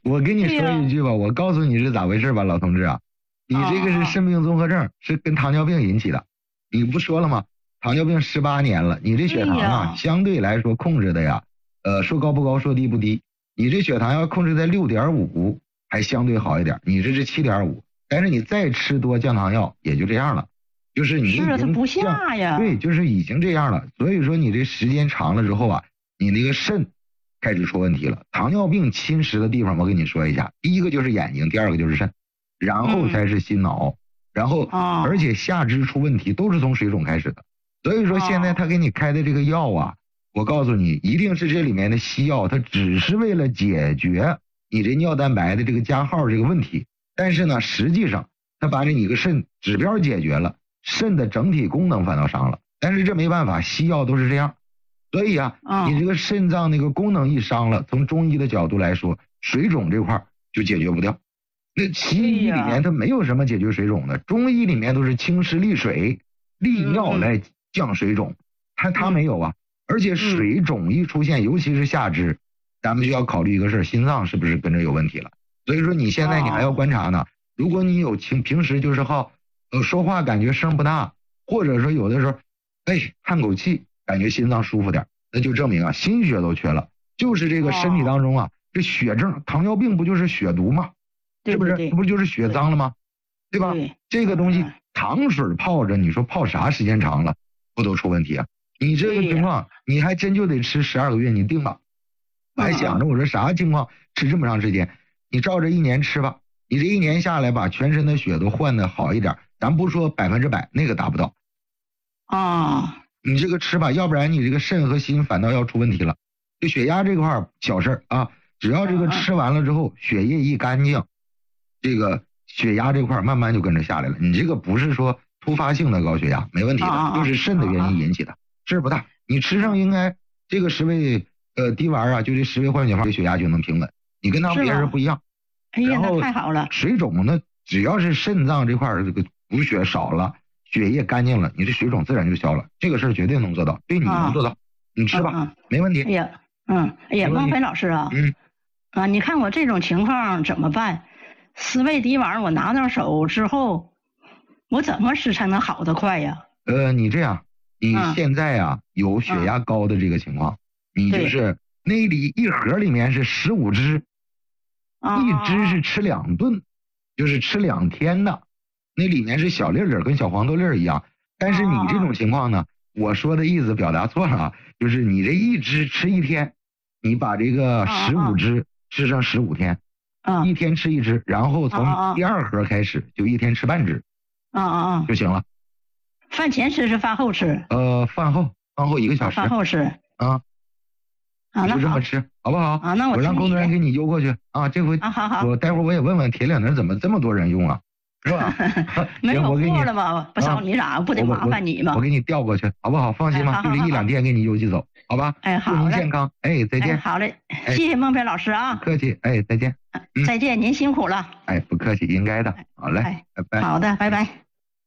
我跟你说一句吧，我告诉你是咋回事吧，老同志啊，你这个是肾病综合症，是跟糖尿病引起的。你不说了吗？糖尿病18年了，你这血糖啊，相对来说控制的呀，说高不高，说低不低。你这血糖要控制在6.5，还相对好一点。你这是7.5，但是你再吃多降糖药也就这样了，就是你已经它不下呀。 对，就是已经这样了。所以说你这时间长了之后啊，你那个肾开始出问题了。糖尿病侵蚀的地方我跟你说一下，第一个就是眼睛，第二个就是肾，然后才是心脑，然后而且下肢出问题都是从水肿开始的。所以说现在他给你开的这个药啊，我告诉你，一定是这里面的西药，它只是为了解决你这尿蛋白的这个加号这个问题，但是呢，实际上它把你个肾指标解决了，肾的整体功能反倒伤了。但是这没办法，西药都是这样。所以啊，你这个肾脏那个功能一伤了，从中医的角度来说，水肿这块就解决不掉。那西医里面它没有什么解决水肿的，中医里面都是清湿利水、利尿来降水肿，它没有啊。而且水肿一出现，尤其是下肢，咱们就要考虑一个事儿，心脏是不是跟着有问题了。所以说你现在你还要观察呢。如果你有平时就是说话感觉声不大，或者说有的时候叹口气感觉心脏舒服点，那就证明啊心血都缺了。就是这个身体当中啊，这血症，糖尿病不就是血毒吗？是不是？这不就是血脏了吗？对吧？这个东西糖水泡着，你说泡啥时间长了不都出问题啊？你这个情况你还真就得吃12个月，你定吧。我还想着我说啥情况吃这么长时间，你照着1年吃吧。你这1年下来把全身的血都换的好一点，咱不说100%，那个达不到你这个吃吧，要不然你这个肾和心反倒要出问题了。就血压这块小事啊，只要这个吃完了之后血液一干净，这个血压这块慢慢就跟着下来了。你这个不是说突发性的高血压，没问题的，就是肾的原因引起的，事不大。你吃上应该这个10味滴丸啊，就这10味换血方，血压就能平稳。你跟他们别人不一样。 哎呀，那太好了。 水肿呢，只要是肾脏这块这个补血少了，血液干净了，你这水肿自然就消了。这个事儿绝对能做到，对你能做到，你吃吧，没问题。 哎呀，孟非老师啊，你看我这种情况怎么办？10味滴丸我拿到手之后，我怎么吃才能好得快呀？ 你这样，你现在啊有血压高的这个情况，你就是那一盒里面是15支，一支是吃2顿，就是吃2天的，那里面是小粒粒跟小黄豆粒一样。但是你这种情况呢，我说的意思表达错了啊，就是你这一支吃1天，你把这个15支吃上15天，1天吃1支，然后从第2盒开始就1天吃半支就行了。 饭前吃是饭后吃？ 饭后1个小时。 饭后吃你就这么吃好不好？ 那我让工作人员给你邮过去啊。这回好， 我待会儿我也问问铁岭那怎么这么多人用啊，是吧？ 没有货了吗？不找你咋不得麻烦你吗？ 我给你调过去好不好？放心吧，就这1、2天给你邮寄走，好吧？ 好， 祝您健康，再见。 好嘞，谢谢孟非老师啊。 不客气，再见。 再见，您辛苦了。 不客气，应该的。好嘞，拜拜。 好的，拜拜。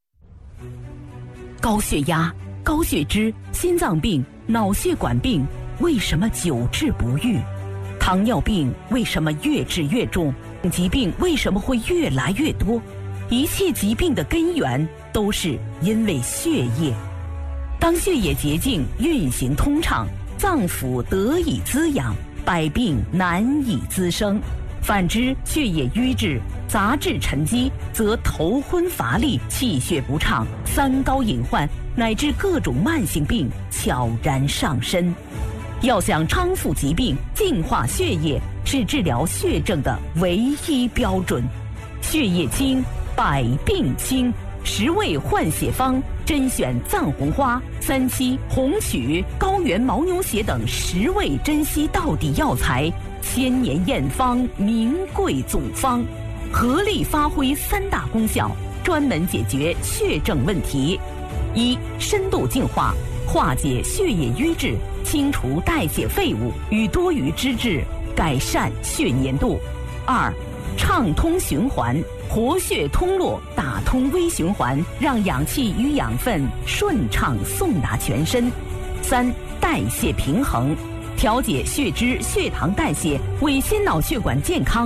高血压、高血脂、心脏病、脑血管病为什么久治不愈？糖尿病为什么越治越重？疾病为什么会越来越多？一切疾病的根源都是因为血液。当血液捷径运行通畅，脏腑得以滋养，百病难以滋生。反之，血液瘀滞、杂质沉积，则头昏乏力、气血不畅、三高隐患，乃至各种慢性病悄然上身。要想康复疾病、净化血液，是治疗血症的唯一标准。血液清，百病清。10味换血方，甄选藏红花、3七、红曲、高原牦牛血等10味珍稀到底药材，千年验方，名贵总方，合力发挥3大功效，专门解决血症问题：一、深度净化，化解血液瘀滞，清除代谢废物与多余脂质，改善血粘度；二、畅通循环，活血通络，打通微循环，让氧气与养分顺畅送达全身；三、代谢平衡，调节血脂、血糖代谢，为心脑血管健康